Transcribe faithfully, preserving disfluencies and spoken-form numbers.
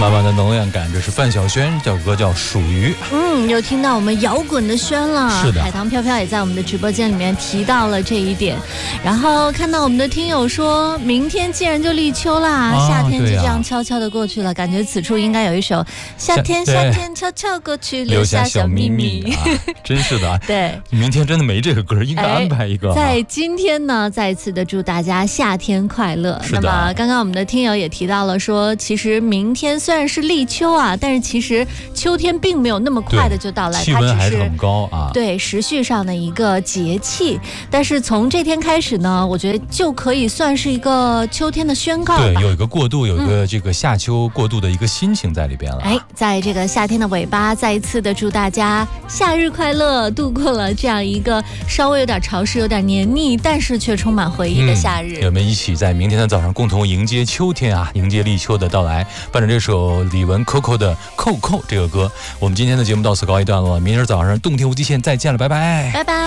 满满的能量感，这是范晓萱，这首歌叫《属于》。 嗯，又听到我们摇滚的萱了。 是的， 海棠飘飘也在我们的直播间里面提到了这一点。然后看到我们的听友说，明天既然就立秋啦，啊、夏天就这样悄悄的过去了，啊、感觉此处应该有一首《夏天夏天悄悄过去，留下小秘密》 啊。真是的啊， 对， 明天真的没这个歌，应该安排一个。 哎、在今天呢，再一次的祝大家夏天快乐。 是的。 那么刚刚我们的听友也提到了说，其实明天虽然是立秋啊，但是其实秋天并没有那么快的就到来， 气温还是很高啊。 对，时序上的一个节气。但是从这天开始呢，我觉得就可以算是一个秋天的宣告吧。 对，有一个过渡，有一个这个夏秋过渡的一个心情在里边了。 哎、嗯，在这个夏天的尾巴，再一次的祝大家夏日快乐，度过了这样一个稍微有点潮湿、有点黏腻，但是却充满回忆的夏日。 嗯、我们一起在明天的早上共同迎接秋天啊，迎接立秋的到来。伴着这首李玟 Coco 的《扣扣》这个歌，我们今天的节目到此告一段落。明天早上动听无极限，再见了，拜拜， 拜拜。